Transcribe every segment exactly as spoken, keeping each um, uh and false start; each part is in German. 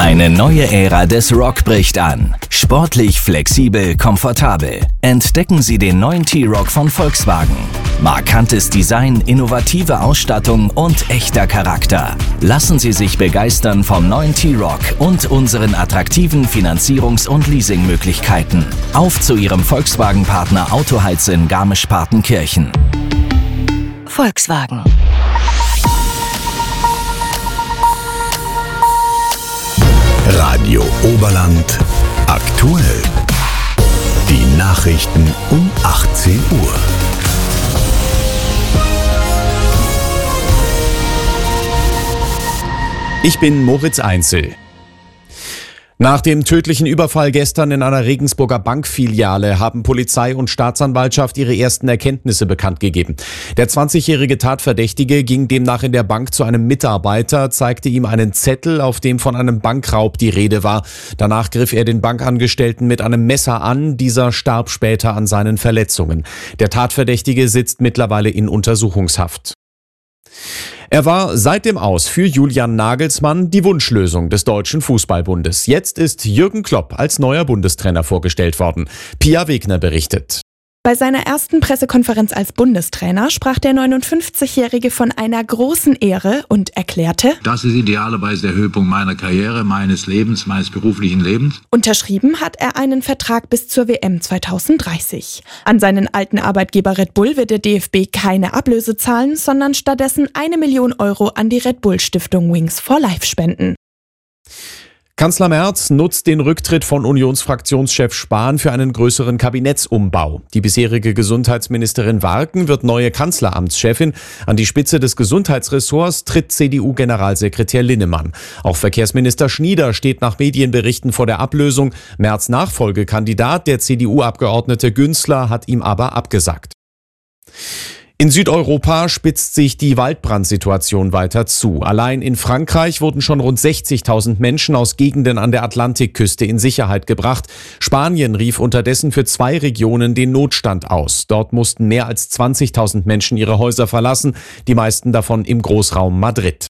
Eine neue Ära des Rock bricht an. Sportlich, flexibel, komfortabel. Entdecken Sie den neuen T-Roc von Volkswagen. Markantes Design, innovative Ausstattung und echter Charakter. Lassen Sie sich begeistern vom neuen T-Roc und unseren attraktiven Finanzierungs- und Leasingmöglichkeiten. Auf zu Ihrem Volkswagen-Partner Autoheiz in Garmisch-Partenkirchen. Volkswagen. Radio Oberland aktuell. Die Nachrichten um achtzehn Uhr. Ich bin Moritz Einzel. Nach dem tödlichen Überfall gestern in einer Regensburger Bankfiliale haben Polizei und Staatsanwaltschaft ihre ersten Erkenntnisse bekannt gegeben. Der zwanzigjährige Tatverdächtige ging demnach in der Bank zu einem Mitarbeiter, zeigte ihm einen Zettel, auf dem von einem Bankraub die Rede war. Danach griff er den Bankangestellten mit einem Messer an. Dieser starb später an seinen Verletzungen. Der Tatverdächtige sitzt mittlerweile in Untersuchungshaft. Er war seit dem Aus für Julian Nagelsmann die Wunschlösung des Deutschen Fußballbundes. Jetzt ist Jürgen Klopp als neuer Bundestrainer vorgestellt worden. Pia Wegner berichtet. Bei seiner ersten Pressekonferenz als Bundestrainer sprach der neunundfünfzigjährige von einer großen Ehre und erklärte: Das ist idealerweise der Höhepunkt meiner Karriere, meines Lebens, meines beruflichen Lebens. Unterschrieben hat er einen Vertrag bis zur W M zweitausenddreißig. An seinen alten Arbeitgeber Red Bull wird der D F B keine Ablöse zahlen, sondern stattdessen eine Million Euro an die Red Bull Stiftung Wings for Life spenden. Kanzler Merz nutzt den Rücktritt von Unionsfraktionschef Spahn für einen größeren Kabinettsumbau. Die bisherige Gesundheitsministerin Warken wird neue Kanzleramtschefin. An die Spitze des Gesundheitsressorts tritt C D U-Generalsekretär Linnemann. Auch Verkehrsminister Schnieder steht nach Medienberichten vor der Ablösung. Merz' Nachfolgekandidat, der C D U-Abgeordnete Günzler, hat ihm aber abgesagt. In Südeuropa spitzt sich die Waldbrandsituation weiter zu. Allein in Frankreich wurden schon rund sechzigtausend Menschen aus Gegenden an der Atlantikküste in Sicherheit gebracht. Spanien rief unterdessen für zwei Regionen den Notstand aus. Dort mussten mehr als zwanzigtausend Menschen ihre Häuser verlassen, die meisten davon im Großraum Madrid.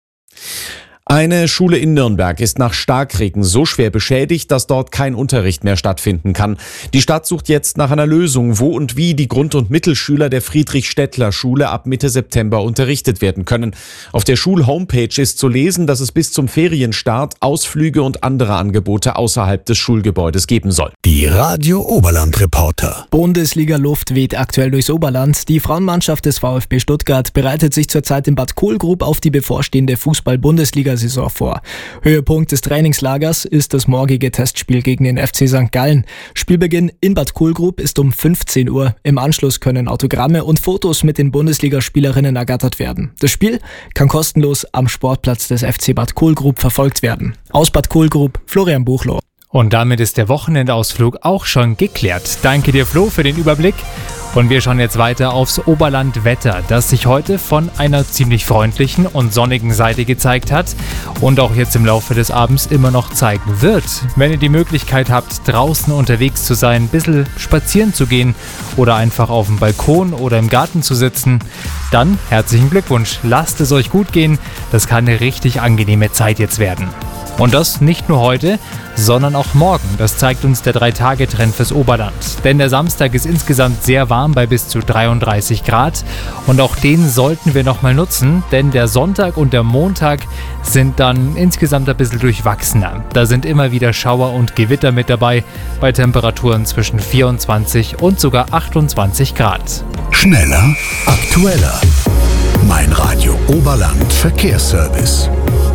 Eine Schule in Nürnberg ist nach Starkregen so schwer beschädigt, dass dort kein Unterricht mehr stattfinden kann. Die Stadt sucht jetzt nach einer Lösung, wo und wie die Grund- und Mittelschüler der Friedrich-Städtler-Schule ab Mitte September unterrichtet werden können. Auf der Schul-Homepage ist zu lesen, dass es bis zum Ferienstart Ausflüge und andere Angebote außerhalb des Schulgebäudes geben soll. Die Radio Oberland Reporter. Bundesliga-Luft weht aktuell durchs Oberland. Die Frauenmannschaft des VfB Stuttgart bereitet sich zurzeit in Bad Kohlgrub auf die bevorstehende Fußball-Bundesliga Saison vor. Höhepunkt des Trainingslagers ist das morgige Testspiel gegen den F C Sankt Gallen. Spielbeginn in Bad Kohlgrub ist um fünfzehn Uhr. Im Anschluss können Autogramme und Fotos mit den Bundesligaspielerinnen ergattert werden. Das Spiel kann kostenlos am Sportplatz des F C Bad Kohlgrub verfolgt werden. Aus Bad Kohlgrub, Florian Buchloh. Und damit ist der Wochenendausflug auch schon geklärt. Danke dir, Flo, für den Überblick. Und wir schauen jetzt weiter aufs Oberlandwetter, das sich heute von einer ziemlich freundlichen und sonnigen Seite gezeigt hat und auch jetzt im Laufe des Abends immer noch zeigen wird. Wenn ihr die Möglichkeit habt, draußen unterwegs zu sein, ein bisschen spazieren zu gehen oder einfach auf dem Balkon oder im Garten zu sitzen, dann herzlichen Glückwunsch. Lasst es euch gut gehen. Das kann eine richtig angenehme Zeit jetzt werden. Und das nicht nur heute, sondern auch morgen. Das zeigt uns der drei Tage Trend fürs Oberland. Denn der Samstag ist insgesamt sehr warm bei bis zu dreiunddreißig Grad. Und auch den sollten wir nochmal nutzen, denn der Sonntag und der Montag sind dann insgesamt ein bisschen durchwachsener. Da sind immer wieder Schauer und Gewitter mit dabei, bei Temperaturen zwischen vierundzwanzig und sogar achtundzwanzig Grad. Schneller, aktueller. Mein Radio Oberland Verkehrsservice.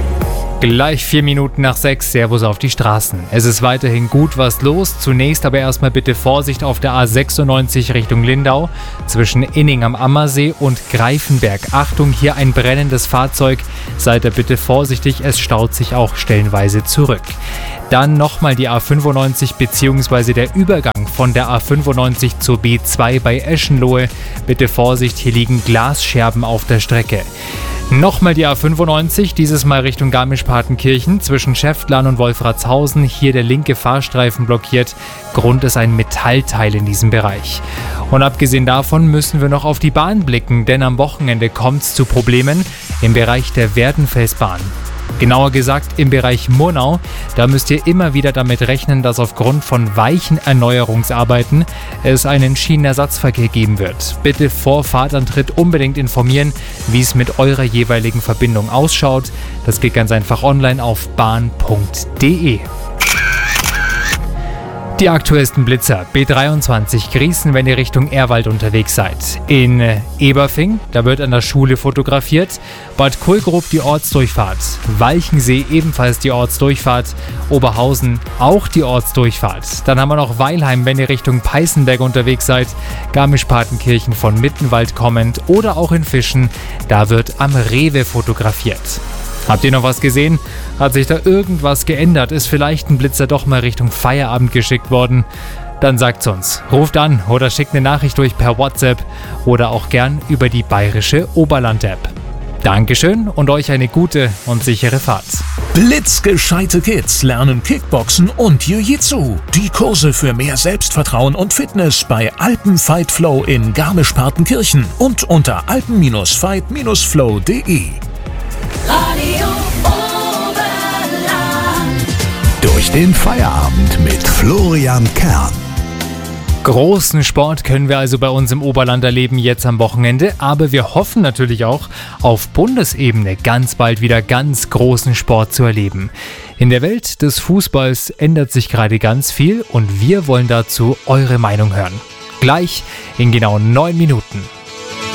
Gleich vier Minuten nach sechs, Servus auf die Straßen. Es ist weiterhin gut was los. Zunächst aber erstmal bitte Vorsicht auf der A sechsundneunzig Richtung Lindau zwischen Inning am Ammersee und Greifenberg. Achtung, hier ein brennendes Fahrzeug. Seid da bitte vorsichtig, es staut sich auch stellenweise zurück. Dann nochmal die A fünfundneunzig bzw. der Übergang von der A fünfundneunzig zur B zwei bei Eschenlohe. Bitte Vorsicht, hier liegen Glasscherben auf der Strecke. Nochmal die A fünfundneunzig, dieses Mal Richtung Garmisch-Partenkirchen, zwischen Schäftlern und Wolfratshausen. Hier der linke Fahrstreifen blockiert. Grund ist ein Metallteil in diesem Bereich. Und abgesehen davon müssen wir noch auf die Bahn blicken, denn am Wochenende kommt es zu Problemen im Bereich der Werdenfelsbahn. Genauer gesagt im Bereich Murnau. Da müsst ihr immer wieder damit rechnen, dass aufgrund von weichen Erneuerungsarbeiten es einen Schienenersatzverkehr geben wird. Bitte vor Fahrtantritt unbedingt informieren, wie es mit eurer jeweiligen Verbindung ausschaut. Das geht ganz einfach online auf bahn punkt de. Die aktuellsten Blitzer. B dreiundzwanzig Griesen, wenn ihr Richtung Ehrwald unterwegs seid. In Eberfing, da wird an der Schule fotografiert. Bad Kohlgrub die Ortsdurchfahrt. Walchensee ebenfalls die Ortsdurchfahrt. Oberhausen auch die Ortsdurchfahrt. Dann haben wir noch Weilheim, wenn ihr Richtung Peißenberg unterwegs seid. Garmisch-Partenkirchen von Mittenwald kommend oder auch in Fischen. Da wird am Rewe fotografiert. Habt ihr noch was gesehen? Hat sich da irgendwas geändert? Ist vielleicht ein Blitzer doch mal Richtung Feierabend geschickt worden? Dann sagt's uns. Ruft an oder schickt eine Nachricht durch per WhatsApp oder auch gern über die bayerische Oberland-App. Dankeschön und euch eine gute und sichere Fahrt. Blitzgescheite Kids lernen Kickboxen und Jiu-Jitsu. Die Kurse für mehr Selbstvertrauen und Fitness bei Alpenfight Flow in Garmisch-Partenkirchen und unter alpen Fight Flow punkt de. Radio Oberland. Durch den Feierabend mit Florian Kern. Großen Sport können wir also bei uns im Oberland erleben jetzt am Wochenende, aber wir hoffen natürlich auch, auf Bundesebene ganz bald wieder ganz großen Sport zu erleben. In der Welt des Fußballs ändert sich gerade ganz viel und wir wollen dazu eure Meinung hören. Gleich in genau neun Minuten.